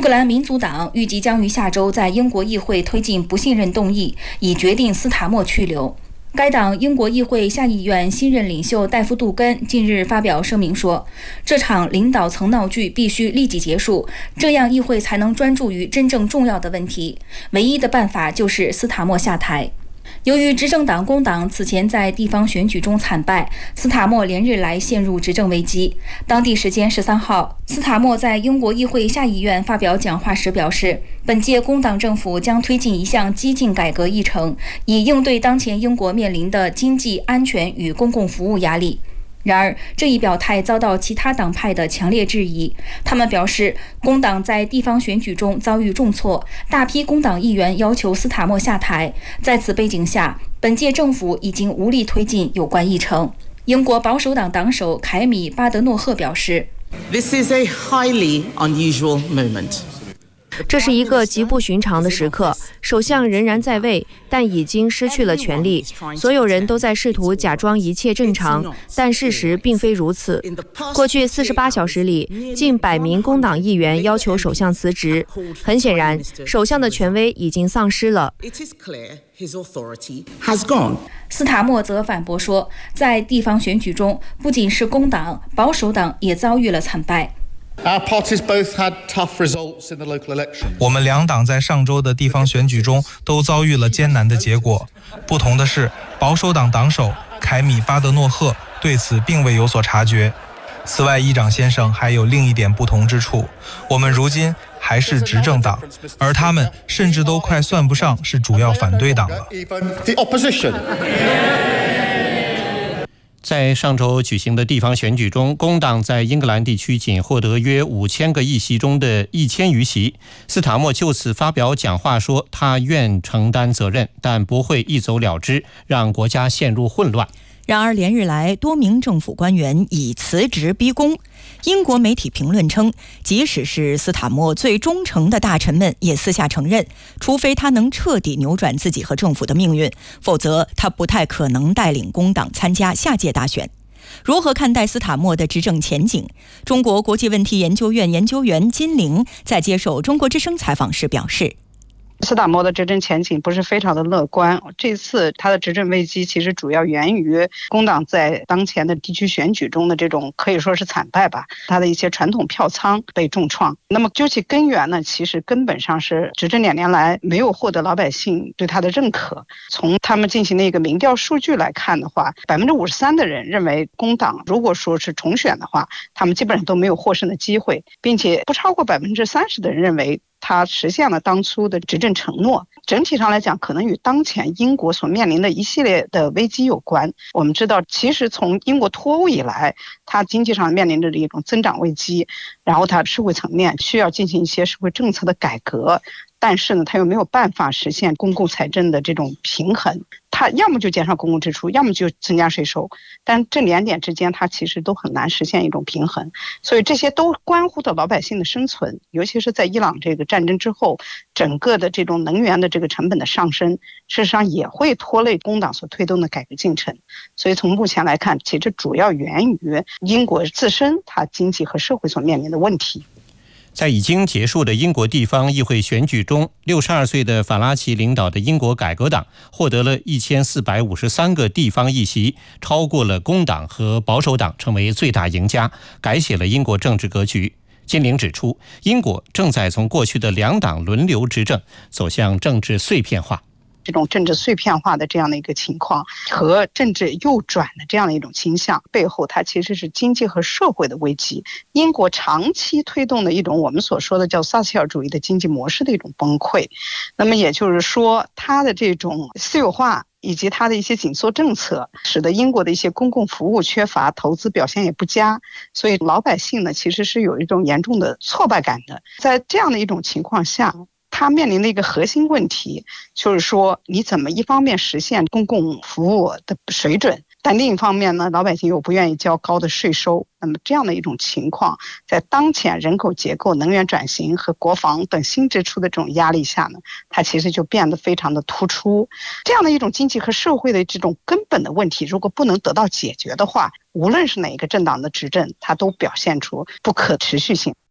格兰民族党预计将于下周在英国议会推进不信任动议，以决定斯塔默去留。该党英国议会下议院新任领袖戴夫·杜根近日发表声明说，这场领导层闹剧必须立即结束，这样议会才能专注于真正重要的问题。唯一的办法就是斯塔默下台。由于执政党工党此前在地方选举中惨败，斯塔默连日来陷入执政危机。当地时间13号，斯塔默在英国议会下议院发表讲话时表示，本届工党政府将推进一项激进改革议程，以应对当前英国面临的经济、安全与公共服务压力。然而，这一表态遭到其他党派的强烈质疑。他们表示，工党在地方选举中遭遇重挫，大批工党议员要求斯塔默下台。在此背景下，本届政府已经无力推进有关议程。英国保守党党首凯米·巴德诺赫表示 ：“This is a highly unusual moment.” 这是一个极不寻常的时刻，首相仍然在位，但已经失去了权力。所有人都在试图假装一切正常，但事实并非如此。过去48小时里，近100名工党议员要求首相辞职。很显然，首相的权威已经丧失了。 斯塔默则反驳说，在地方选举中，不仅是工党，保守党也遭遇了惨败。 我们两党在上周的地方选举中都遭遇了艰难的结果。不同的是，保守党党首凯米·巴德诺赫对此并未有所察觉。此外，议长先生还有另一点不同之处，我们如今还是执政党，而他们甚至都快算不上是主要反对党了。 在上周举行的地方选举中，工党在英格兰地区仅获得约5000个议席中的1000余席。斯塔默就此发表讲话说，他愿承担责任，但不会一走了之，让国家陷入混乱。 然而连日来，多名政府官员以辞职逼宫。英国媒体评论称，即使是斯塔默最忠诚的大臣们也私下承认，除非他能彻底扭转自己和政府的命运，否则他不太可能带领工党参加下届大选。如何看待斯塔默的执政前景？中国国际问题研究院研究员金玲在接受中国之声采访时表示， 斯塔默的执政前景不是非常的乐观。这次他的执政危机其实主要源于工党在当前的地区选举中的这种可以说是惨败吧，他的一些传统票仓被重创。那么究其根源呢，其实根本上是执政2年来没有获得老百姓对他的认可。从他们进行的一个民调数据来看的话，53%的人认为工党如果说是重选的话，他们基本上都没有获胜的机会，并且不超过30%的人认为他实现了当初的执政承诺。整体上来讲，可能与当前英国所面临的一系列的危机有关。我们知道，其实从英国脱欧以来，它经济上面临着一种增长危机，然后它社会层面需要进行一些社会政策的改革，但是呢，它又没有办法实现公共财政的这种平衡。它要么就减少公共支出，要么就增加税收，但这2点之间它其实都很难实现一种平衡。所以这些都关乎到老百姓的生存，尤其是在伊朗这个战争之后，整个的这种能源的这个成本的上升，事实上也会拖累工党所推动的改革进程。所以从目前来看，其实主要源于英国自身它经济和社会所面临的问题。 在已经结束的英国地方议会选举中，62岁的法拉奇领导的英国改革党获得了1453个地方议席，超过了工党和保守党，成为最大赢家，改写了英国政治格局。金玲指出，英国正在从过去的2党轮流执政走向政治碎片化。 这种政治碎片化的这样的一个情况和政治右转的这样的一种倾向背后，它其实是经济和社会的危机。英国长期推动的一种我们所说的叫撒切尔主义的经济模式的一种崩溃。那么也就是说，它的这种私有化以及它的一些紧缩政策，使得英国的一些公共服务缺乏，投资表现也不佳，所以老百姓呢其实是有一种严重的挫败感的。在这样的一种情况下，他面临的一个核心问题就是说，你怎么一方面实现公共服务的水准，但另一方面呢，老百姓又不愿意交高的税收。那么这样的一种情况，在当前人口结构、能源转型和国防等新支出的这种压力下呢，它其实就变得非常的突出。这样的一种经济和社会的这种根本的问题，如果不能得到解决的话，无论是哪一个政党的执政，它都表现出不可持续性。